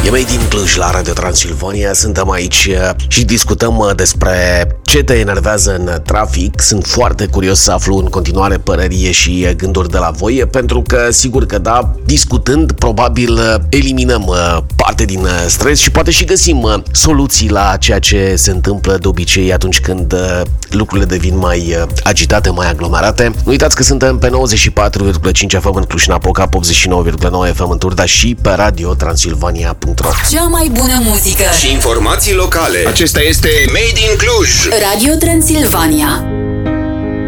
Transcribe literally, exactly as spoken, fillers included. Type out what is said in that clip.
E Made in Cluj la Radio Transilvania. Suntem aici și discutăm despre ce te enervează în trafic. Sunt foarte curios să aflu în continuare păreri și gânduri de la voi, pentru că sigur că da, discutând probabil eliminăm parte din stres și poate și găsim soluții la ceea ce se întâmplă de obicei atunci când lucrurile devin mai agitate, mai aglomerate. Nu uitați că suntem pe nouăzeci și patru virgulă cinci F M în Cluj-Napoca, optzeci și nouă virgulă nouă F M în Turda și pe radio transilvania punct ro. Cea mai bună muzică și informații locale. Acesta este Made in Cluj. Radio Transilvania.